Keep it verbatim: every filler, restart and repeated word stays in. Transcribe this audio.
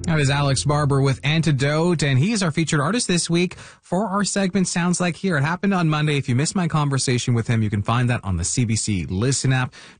That is Alex Barber with Antidote, and he's our featured artist this week for our segment Sounds Like Here. It happened on Monday. If you missed my conversation with him, you can find that on the C B C Listen app.